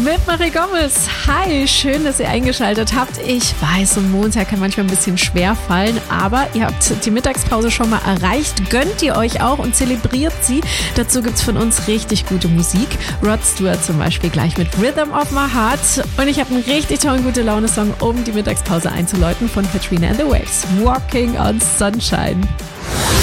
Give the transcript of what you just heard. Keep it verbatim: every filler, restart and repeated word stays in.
mit Marie Gomez. Hi, schön, dass ihr eingeschaltet habt. Ich weiß, ein Montag kann manchmal ein bisschen schwer fallen, aber ihr habt die Mittagspause schon mal erreicht. Gönnt ihr euch auch und zelebriert sie. Dazu gibt's von uns richtig gute Musik. Rod Stewart zum Beispiel gleich mit Rhythm of My Heart. Und ich habe einen richtig tollen Gute-Laune-Song, um die Mittagspause einzuläuten, von Katrina and the Waves. Walking on Sunshine.